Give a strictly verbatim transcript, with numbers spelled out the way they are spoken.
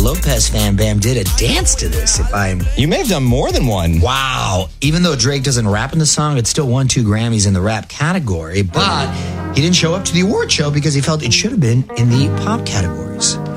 Lopez fan Bam did a dance to this. If I'm, You may have done more than one. wow. Even though Drake doesn't rap in the song, it still won two Grammys in the rap category. But he didn't show up to the award show because he felt it should have been in the pop categories.